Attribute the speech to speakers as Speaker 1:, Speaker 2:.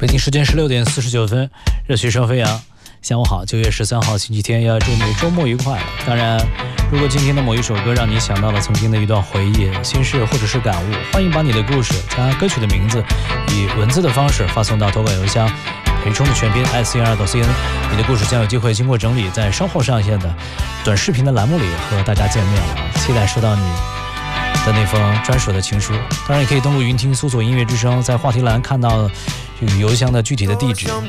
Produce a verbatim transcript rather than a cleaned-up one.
Speaker 1: 北京时间十六点四十九分，热血声飞扬。下午好，九月十三号星期天，要祝你周末愉快了。当然，如果今天的某一首歌让你想到了曾经的一段回忆、心事或者是感悟，欢迎把你的故事加歌曲的名字，以文字的方式发送到投稿邮箱培冲的全拼 i c r 点 c n。你的故事将有机会经过整理，在稍后上线的短视频的栏目里和大家见面了。期待收到你的那封专属的情书。当然也可以登录云听搜索音乐之声，在话题栏看到这个邮箱的具体的地址，